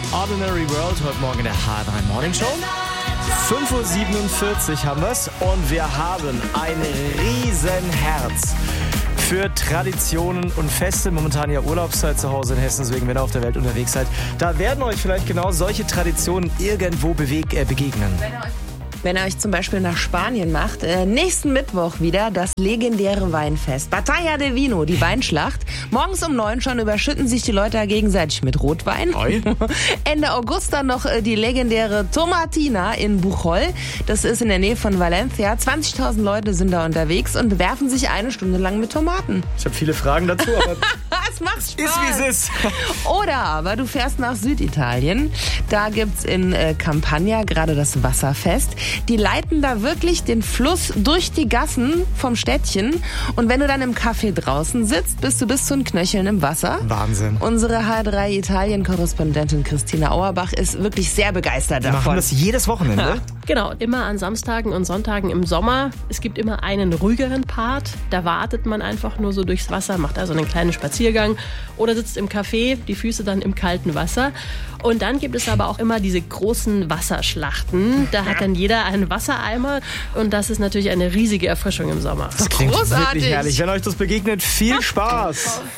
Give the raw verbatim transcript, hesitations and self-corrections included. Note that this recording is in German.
Ordinary World, heute Morgen in der H drei Morning Show. fünf Uhr siebenundvierzig haben wir's und wir haben ein Riesenherz für Traditionen und Feste. Momentan ja Urlaubszeit zu Hause in Hessen, deswegen, wenn ihr auf der Welt unterwegs seid, da werden euch vielleicht genau solche Traditionen irgendwo beweg- äh, begegnen. Wenn ihr euch zum Beispiel nach Spanien macht, äh, nächsten Mittwoch wieder das legendäre Weinfest. Batalla de Vino, die Weinschlacht. Morgens um neun schon überschütten sich die Leute gegenseitig mit Rotwein. Oi. Ende August dann noch äh, die legendäre Tomatina in Buchol. Das ist in der Nähe von Valencia. zwanzigtausend Leute sind da unterwegs und bewerfen sich eine Stunde lang mit Tomaten. Ich habe viele Fragen dazu, aber Es macht Spaß. ist wie es ist. Oder aber du fährst nach Süditalien. Da gibt's in äh, Campania gerade das Wasserfest. Die leiten da wirklich den Fluss durch die Gassen vom Städtchen. Und wenn du dann im Café draußen sitzt, bist du bis zu den Knöcheln im Wasser. Wahnsinn. Unsere H drei Italien-Korrespondentin Christina Auerbach ist wirklich sehr begeistert Wir davon. machen das jedes Wochenende. Genau, immer an Samstagen und Sonntagen im Sommer. Es gibt immer einen ruhigeren Part. Da wartet man einfach nur so durchs Wasser, macht also einen kleinen Spaziergang oder sitzt im Café, die Füße dann im kalten Wasser. Und dann gibt es aber auch immer diese großen Wasserschlachten. Da hat dann jeder einen Wassereimer und das ist natürlich eine riesige Erfrischung im Sommer. Das klingt Großartig. wirklich herrlich. Wenn euch das begegnet, viel Spaß.